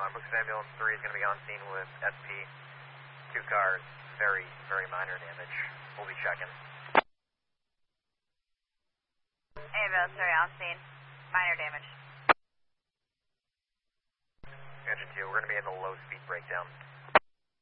Brooks Ambulance 3 is going to be on scene with SP. 2 cars, very, very minor damage. We'll be checking. Ambulance 3 on scene. Minor damage. Engine 2, we're going to be in the low speed breakdown.